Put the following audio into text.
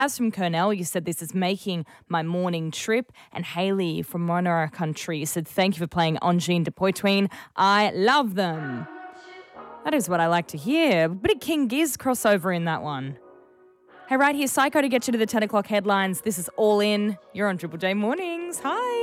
As from Cornell, you said this is making my morning trip. And Haley from Monora Country, you said thank you for playing Angine de Poitvin. I love them. That is what I like to hear. A bit of King Giz crossover in that one. Hey, right here, Psycho to get you to the 10 o'clock headlines. This is All In. You're on Triple J Mornings. Hi.